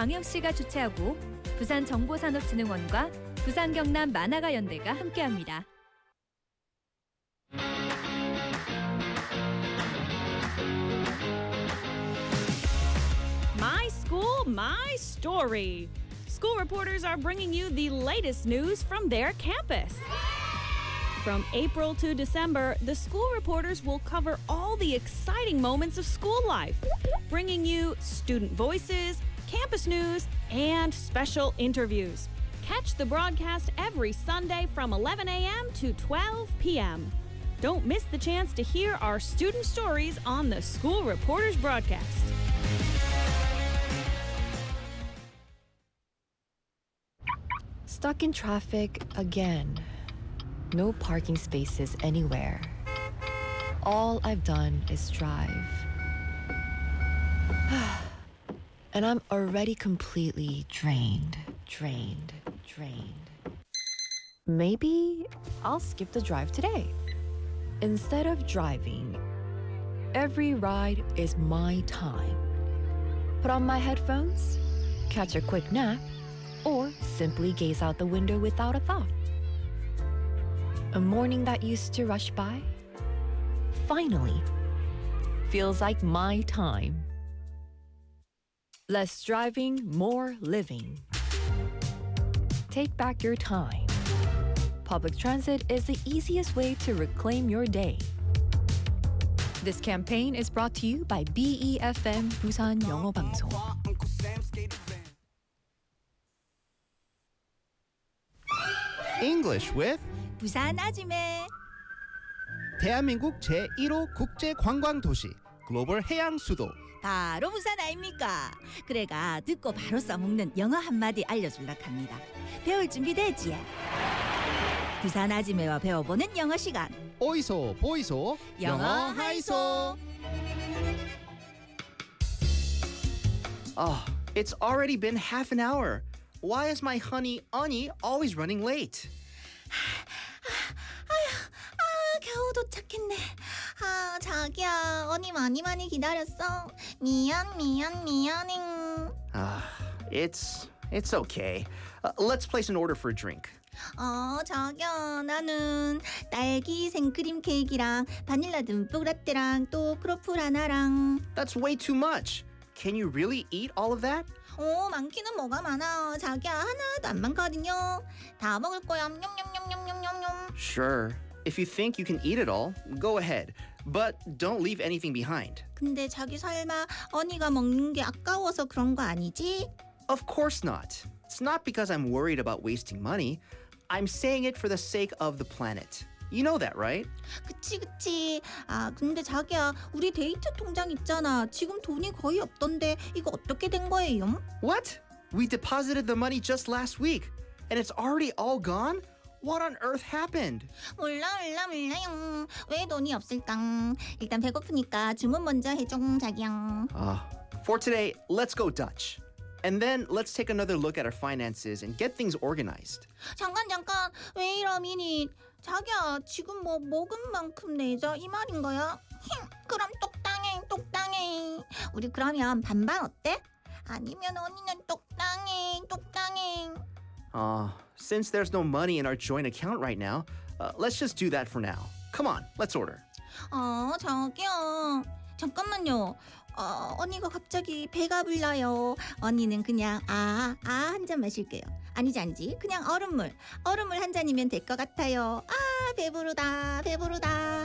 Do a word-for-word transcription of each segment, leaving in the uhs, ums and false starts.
부산광역시가 주최하고 부산정보산업진흥원과 부산경남 만화가 연대가 함께합니다. My school, my story. School reporters are bringing you the latest news from their campus. From April to December, the school reporters will cover all the exciting moments of school life, bringing you student voices, campus news, and special interviews. Catch the broadcast every Sunday from eleven a.m. to twelve p.m. Don't miss the chance to hear our student stories on the School Reporters broadcast. Stuck in traffic again. No parking spaces anywhere. All I've done is drive. And I'm already completely drained, drained, drained. Maybe I'll skip the drive today. Instead of driving, every ride is my time. Put on my headphones, catch a quick nap, or simply gaze out the window without a thought. A morning that used to rush by finally feels like my time. Less driving, more living. Take back your time. Public transit is the easiest way to reclaim your day. This campaign is brought to you by B E F M 부산 영어 방송. English with 부산 아지매. 대한민국 제일 호 국제관광도시 글로벌 해양 수도 바로 부산 아닙니까? 그래가 듣고 바로 써먹는 영어 한마디 알려줄라 합니다. 배울 준비 되지? 부산 아지매와 배워보는 영어 시간. 오이소 보이소 영어 하이소. Oh, it's already been half an hour. Why is my honey Ani always running late? 아, 겨우 도착했네. 아, 자기야, 언니 많이 많이 기다렸어. 미안, 미안, 미안해. Ah, it's it's okay. Uh, let's place an order for a drink. 어, 자기야, 나는 딸기 생크림 케이크랑 바닐라 듬뿍 라떼랑 또 크로플 하나랑. That's way too much. Can you really eat all of that? 오, 많기는 뭐가 많아. 자기야, 하나도 안 많거든요. 다 먹을 거야. 냠냠냠냠냠냠냠. Sure. If you think you can eat it all, go ahead. But don't leave anything behind. 근데 자기 설마 언니가 먹는 게 아까워서 그런 거 아니지? Of course not. It's not because I'm worried about wasting money. I'm saying it for the sake of the planet. You know that, right? 그치 그치. 아, 근데 자기야, 우리 데이트 통장 있잖아. 지금 돈이 거의 없던데 이거 어떻게 된 거예요? What? We deposited the money just last week, and it's already all gone? What on earth happened? 몰라 몰라 몰라요. 왜 돈이 없을까? 일단 배고프니까 주문 먼저 해줘, 자기야. Uh, for today, let's go Dutch. And then let's take another look at our finances and get things organized. 잠깐 잠깐. 왜 이러 미니? 자기야, 지금 뭐 먹은 만큼 내자 이 말인 거야? 힝, 그럼 똑당해 똑당해. 우리 그러면 반반 어때? 아니면 언니는 똑당해 똑당해. Uh, since there's no money in our joint account right now, uh, let's just do that for now. Come on, let's order. 어, 자기야, 잠깐만요. 어, 언니가 갑자기 배가 불러요. 언니는 그냥 아, 아 한 잔 마실게요. 아니지 아니지. 그냥 얼음물. 얼음물 한 잔이면 될 것 같아요. 아, 배부르다. 배부르다.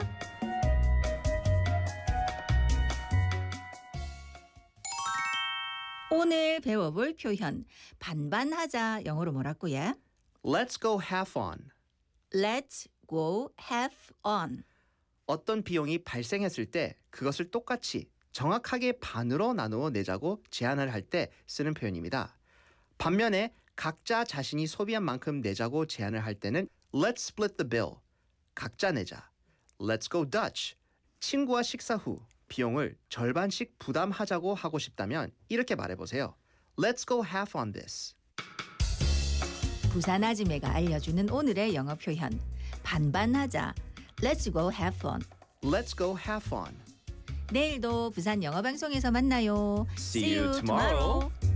오늘 배워볼 표현 반반하자 영어로 뭐라고요? Let's go half on. Let's go have on. 어떤 비용이 발생했을 때 그것을 똑같이 정확하게 반으로 나누어 내자고 제안을 할 때 쓰는 표현입니다. 반면에 각자 자신이 소비한 만큼 내자고 제안을 할 때는 Let's split the bill. 각자 내자. Let's go Dutch. 친구와 식사 후 비용을 절반씩 부담하자고 하고 싶다면 이렇게 말해보세요. Let's go half on this. 부산 아지매가 알려주는 오늘의 영어 표현 반반하자. Let's go have fun. Let's go have fun. 내일도 부산 영어 방송에서 만나요. See you tomorrow.